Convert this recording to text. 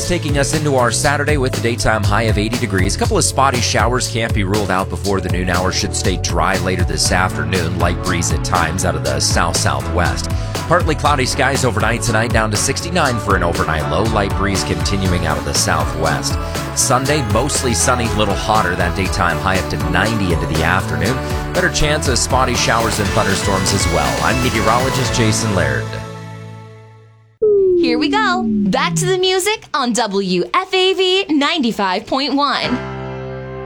winds taking us into our Saturday with a daytime high of 80 degrees. A couple of spotty showers can't be ruled out before the noon hour. Should stay dry later this afternoon. Light breeze at times out of the south-southwest. Partly cloudy skies overnight tonight, down to 69 for an overnight low. Light breeze continuing out of the southwest. Sunday, mostly sunny, little hotter. That daytime high up to 90 into the afternoon. Better chance of spotty showers and thunderstorms as well. I'm meteorologist Jason Laird. Here we go. Back to the music on WFAV 95.1.